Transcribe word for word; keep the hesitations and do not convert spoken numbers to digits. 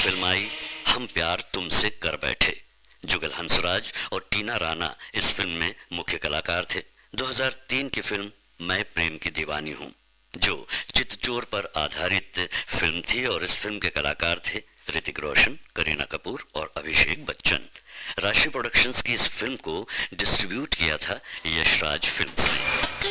Film आई हम प्यार तुमसे कर बैठे। जुगल हंसराज और टीना राणा इस फिल्म में मुख्य कलाकार थे। दो हज़ार तीन की फिल्म मैं प्रेम की दीवानी हूँ, जो चितचोर पर आधारित फिल्म थी, और इस फिल्म के कलाकार थे ऋतिक रोशन, करीना कपूर और अभिषेक बच्चन। राशि प्रोडक्शंस की इस फिल्म को डिस्ट्रीब्यूट किया था यशराज फिल्म्स ने।